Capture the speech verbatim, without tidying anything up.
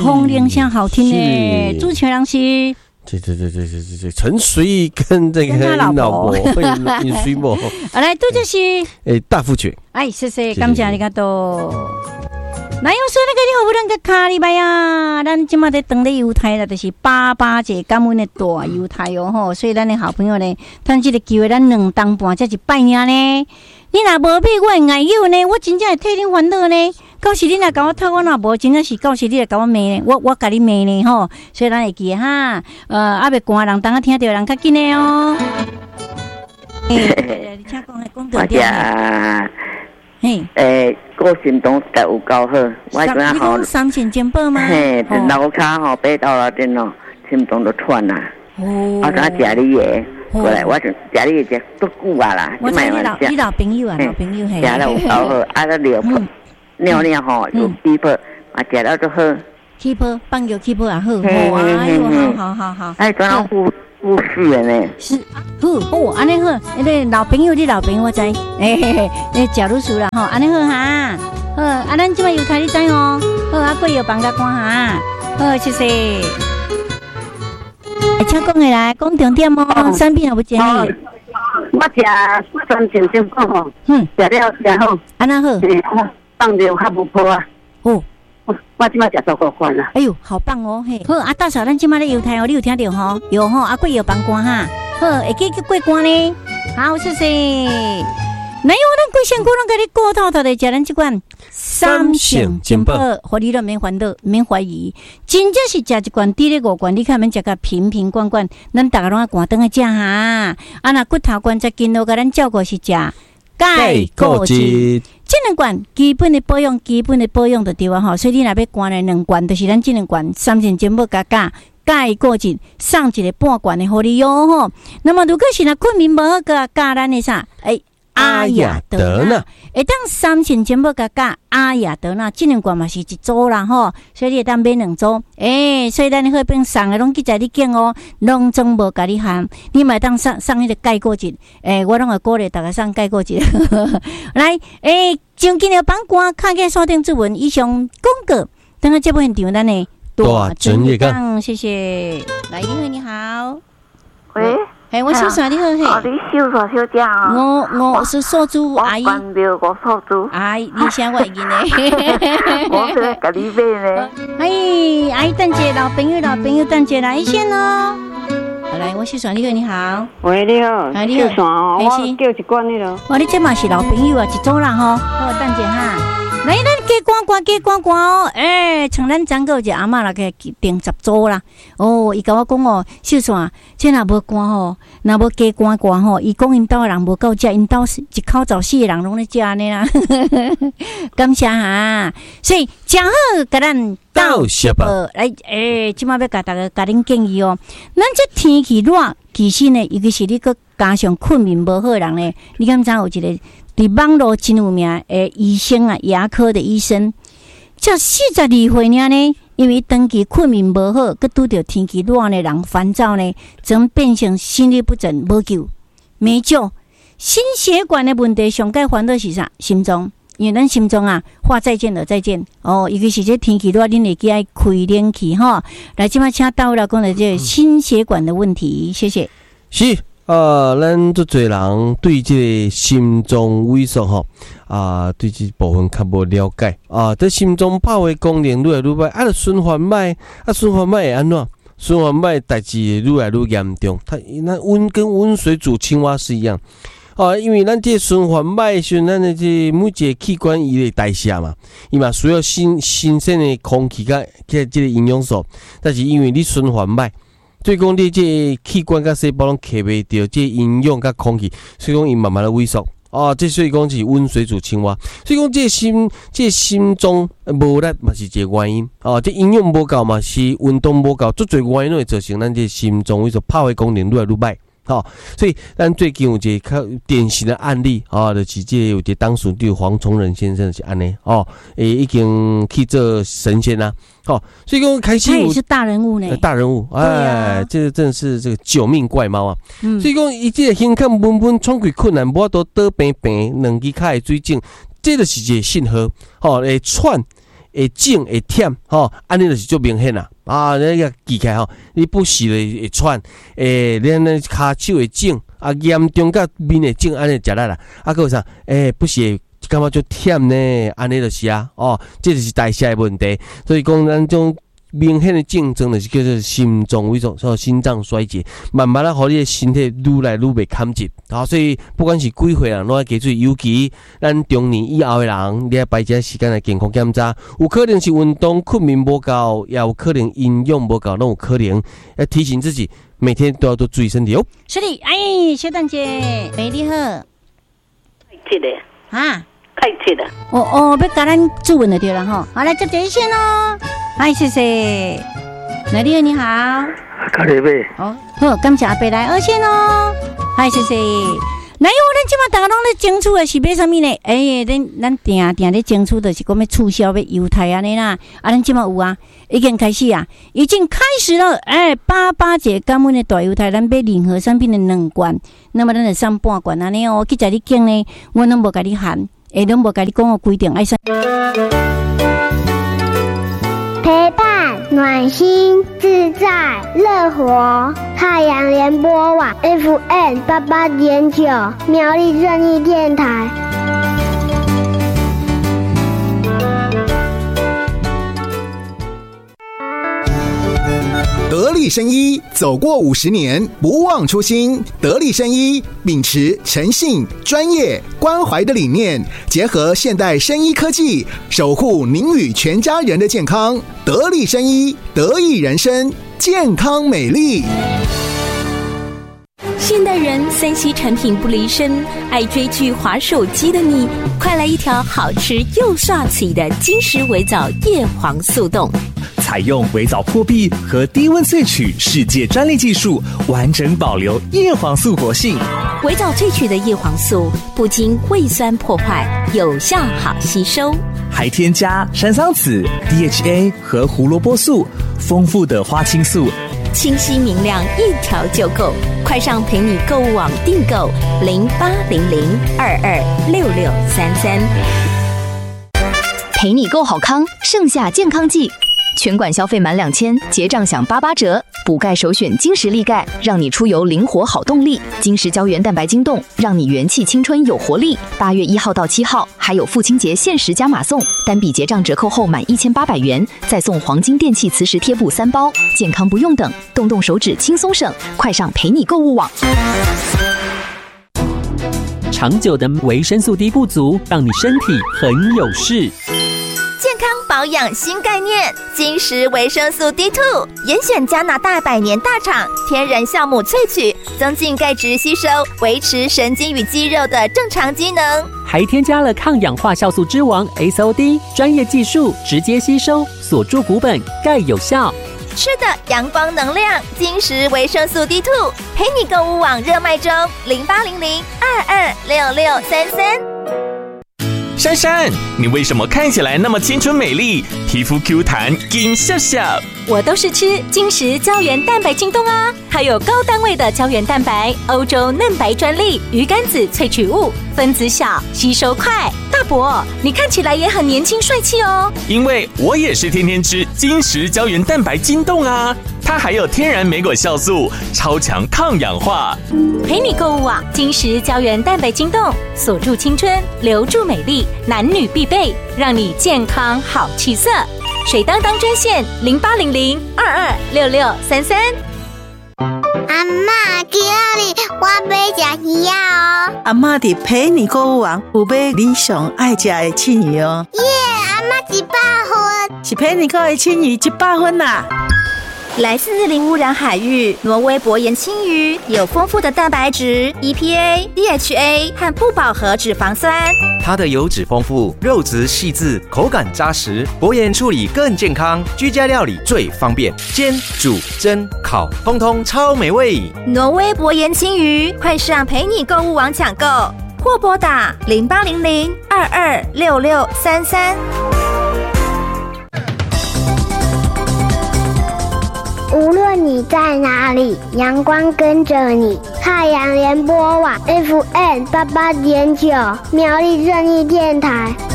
风铃声好听诶，主持人是。 对对对对对对对，陈随跟这个尹老婆，尹水某， 啊来，对就是诶大富爵， 哎，谢谢，感谢你个多。来，我说那个你好不能个卡里拜啊，咱今嘛在等咧犹太啦，就是八八节感恩的大犹太哦吼，所以咱的好朋友呢，趁这个机会，咱两当半才是拜年呢。你若无屁，我会爱有呢，我真正会替你烦恼呢。到时你若甲我讨，我若无，真正是到时你来甲我骂呢，我我甲你骂呢吼。所以咱会记哈，呃，啊袂寒人当啊听到人较紧的哦。诶，你请讲来讲到点。嘿，诶， 我心中实在有够好，我昨下吼， 三千金宝吗？ 嘿，楼骹吼爬到了阵咯，心中都喘啦。哦，我昨食你的。过来，我就食你食足久啊啦， 我知你老你老朋友啊，老朋友系。 食了有够好，啊了尿泡尿尿吼有气泡，啊食了就好。 气泡放尿气泡也好，好啊，哎呦，好好好好。 哎，怎样护护士的呢？ 是，好哦，安尼好，那个老朋友，你老朋友我知，哎嘿嘿，那假如输了吼，安尼好哈，好，啊咱即摆有台你知哦，好啊，过有放甲看哈，好，谢谢。请讲下来，讲重点哦。产品也不建议。 我食三千金宝吼，嗯，食了食好， 安那好， 放尿较无泡啊。 哦， 我即摆食足够饭啦。 哎呦，好棒哦！嘿，好啊，大嫂，咱即摆咧犹太哦，你有听到吼？有吼，啊，过有放寒哈，好，会记去过寒呢。好，谢谢。哪有咱贵县姑娘给你过透透的，食咱这款三星金宝，互你都免烦恼，免怀疑，真正是食一罐，滴咧五罐，你看免食个瓶瓶罐罐，咱大家拢爱赶灯去食哈。啊，那骨头关节筋络，甲咱照顾是食钙固质，这两罐基本的保养，基本的保养就对啊吼。所以你若要灌的两罐，就是咱这两罐三星金宝加加。钙固质送一个半罐的互你哟吼。那么如果是若困眠无好个加咱的啥？哎。阿雅德纳，会当三千全部加加阿雅德纳，这两罐嘛是一组啦吼，所以你会当买两组。诶、欸，所以咱好变送的拢记在你拣哦，拢总无甲你含，你嘛当送送迄个钙固质。诶、欸，我拢会鼓励大家送钙固质。来，诶、欸，将今日榜官看见锁定指纹以上广告，等下节目现场咱呢大专业讲，谢谢。来，你好，你好， 喂。 哎，我小嫂你好嘿， 哦，你小嫂小姐啊， 我我是素珠阿姨， 我关掉我素珠， 阿姨，你想我已经呢， 我是甲你买呢， 哎，阿姨等姐，老朋友老朋友等姐来先哦，来，我小嫂你好你好， 喂你好， 哎你好， 小嫂，我叫一罐你咯， 哇，你这嘛是老朋友啊，一组人吼，好等姐哈。来，咱加关关加关关哦！诶、欸，像咱长个一阿嬷来个订十组啦。哦，伊甲我讲哦，秀伞，这若无关吼，若无加关关吼，伊讲因兜人无够食，因兜一口罩四个人拢咧食安尼啦。感谢哈，所以正好甲咱到谢吧。来，诶，即马要甲大家甲恁建议哦，咱这天气热，其实呢，尤其是你个加上困眠无好人呢，你敢知有一个？伫网络真有名诶医生啊，牙科的医生，才四十二岁呢，因为长期困眠无好，佮拄着天气热呢，人烦躁呢，总变成心律不整，无救，没救。心血管的问题上该烦恼是啥？心脏，因为咱心脏啊，话再见了再见哦，尤其是这天气热，恁会记爱开冷气哈。来，今麦请到了讲的这心血管的问题，谢谢。 是。啊，咱足侪人对这个心脏萎缩吼啊，对这部分较无了解啊。这心脏拍的功能愈来愈歹，啊，循环歹，啊，循环歹会安怎？循环歹代志愈来愈严重。它那温跟温水煮青蛙是一样啊，因为咱这循环歹时阵，咱的这每一个器官伊咧代谢嘛，伊嘛需要新新鲜的空气甲甲这个营养素，但是因为你循环歹。所以讲，你这器官甲细胞拢吸袂到这营养甲空气，所以讲伊慢慢的萎缩。哦，这所以讲是温水煮青蛙。所以讲，这心这心脏无力嘛是一个原因。哦，这营养无够嘛是运动无够，足侪原因都会造成咱这心脏萎缩，拍的功能愈来愈歹。好、哦，所以咱最近有一个较典型的案例啊、哦，就是这有一个当属对黄崇仁先生是安尼哦，诶，已经去做神仙啦。好、哦，所以讲开始他也是大人物呢， 呃、大人物，哎，啊、这个真的是这个九命怪猫啊。嗯、所以讲，伊这个胸腔闷闷喘气困难，无都倒平平，两支脚的水肿，这就是一个信号。哦，会喘， 会肿会忝吼，安尼就是足明显啦。啊，你个记起来吼，你不时咧会喘，诶，你安尼骹手会肿，啊严重甲面会肿，安尼食力啦。啊，佮有啥？诶，不时会感觉足忝呢，安尼就是啊，哦，这就是代谢的问题。所以讲咱种明显的症状就是叫做心脏萎缩，所以心脏衰竭，慢慢啊，互你的身体愈来愈袂堪入。啊，所以不管是几岁人，拢要加注意，尤其咱中年以后的人，你要排一些时间来健康检查。有可能是运动困眠无够，也有可能营养无够，拢有可能要提醒自己，每天都要多注意身体哦。 是的，哎，小蛋姐，美丽好。 开切的啊， 开切的。 哦哦，要甲咱注文就对了哈。好，来接第一线哦。嗨，谢谢。美丽你好。 卡里贝。 哦，好，感谢阿伯来二线哦。嗨，谢谢。那有咱即马大家拢咧争取的是买啥物呢？哎，咱咱定定咧争取的是讲要促销要优待安尼啦。啊，咱即马有啊，已经开始啊，已经开始了。哎，八八节感恩的大优待，咱买任何商品的两罐，那么咱就送半罐安尼哦。去在你拣呢，我拢无甲你喊，哎，拢无甲你讲个规定爱啥。 陪伴、暖心、自在、乐活。太阳联播网 F M 八八点九，苗栗正义电台。 得力生医走过五十年，不忘初心。得力生医秉持诚信、专业、关怀的理念，结合现代生医科技，守护您与全家人的健康。得力生医，得益人生，健康美丽。 现代人三 C 产品不离身，爱追剧、滑手机的你，快来一条好吃又帅气的金石微藻叶黄素冻。 采用微藻破壁和低温萃取世界专利技术，完整保留叶黄素活性。 微藻萃取的叶黄素不经胃酸破坏，有效好吸收， 还添加山桑子、D H A 和胡萝卜素，丰富的花青素， 清晰明亮，一条就够。快上陪你购物网订购零八零零二二六六三三。 陪你购好康，盛夏健康季。全馆消费满两千，结账享八八折。补钙首选金石力钙，让你出游灵活好动力。金石胶原蛋白晶冻，让你元气青春有活力。八月一号到七号，还有父亲节限时加码送，单笔结账折扣后满一千八百元，再送黄金电器磁石贴布三包。健康不用等，动动手指轻松省。快上陪你购物网。 长久的维生素 D 不足，让你身体很有事。 健康保养新概念，金石维生素 D 二 严选加拿大百年大厂天然酵母萃取，增进钙质吸收，维持神经与肌肉的正常机能， 还添加了抗氧化酵素之王 S O D 专业技术，直接吸收，锁住骨本，钙有效。 吃的阳光能量，金石维生素 D 二 陪你购物网热卖中，零八零零二二六六三三。 珊珊，你为什么看起来那么青春美丽，皮肤 Q 弹金笑笑？ 我都是吃金石胶原蛋白晶冻啊，还有高单位的胶原蛋白，欧洲嫩白专利鱼肝子萃取物，分子小，吸收快。大伯，你看起来也很年轻帅气哦。 因为我也是天天吃金石胶原蛋白晶冻啊，它还有天然莓果酵素，超强抗氧化。 陪你购物网，金石胶原蛋白晶冻，锁住青春，留住美丽，男女必备，让你健康好气色。水当当专线零八零零二二六六三三。 阿嬷，今日我要吃鱼啊哦！ 阿嬷伫陪你购物网有买你上爱吃的青鱼哦。 耶，阿嬷一百分， 是陪你购的青鱼一百分啦。 来自零污染海域，挪威薄盐青鱼有丰富的蛋白质、E P A、D H A 和不饱和脂肪酸。 它的油脂丰富，肉质细致，口感扎实。薄盐处理更健康，居家料理最方便，煎、煮、蒸、烤，通通超美味。 挪威薄盐青鱼，快上陪你购物网抢购，或拨打零八零零二二六六三三。 无论你在哪里，阳光跟着你。太阳联播网 F M 八八点九，苗栗正义电台。